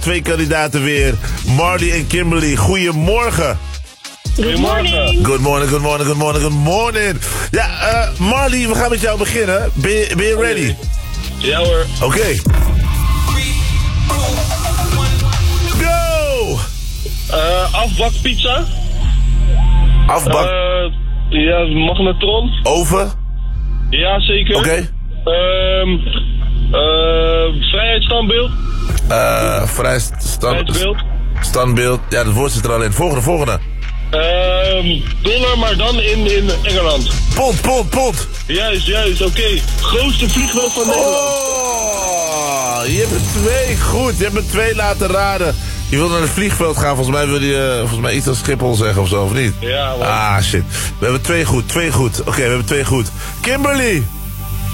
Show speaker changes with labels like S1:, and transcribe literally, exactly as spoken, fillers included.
S1: twee kandidaten weer. Marley en Kimberly, goedemorgen.
S2: Good morning.
S1: Good morning, good morning, good morning, good morning. Ja, uh, Marley, we gaan met jou beginnen. Ben je, ben je ready?
S3: Ja hoor.
S1: Oké. Okay. Go!
S3: Uh, afbakpizza.
S1: Afbak...
S3: Uh, ja, magnetron.
S1: Oven?
S3: Ja, zeker.
S1: Oké. Okay.
S3: Um, uh, vrijheidsstandbeeld.
S1: Uh, vrij stand,
S3: Vrijheidsbeeld.
S1: Standbeeld. Ja, dat woord zit er al in. Volgende, volgende.
S3: Um, dollar, maar dan in, in Engeland.
S1: Pond, pond, pond.
S3: Juist, juist, oké. Okay. Grootste vliegveld van Nederland.
S1: Oh, je hebt er twee goed. Je hebt er twee laten raden. Je wil naar het vliegveld gaan. Volgens mij wil je uh, volgens mij iets als Schiphol zeggen of zo, of niet?
S3: Ja, man.
S1: Ah, shit. We hebben twee goed, twee goed. Oké, okay, we hebben twee goed. Kimberly.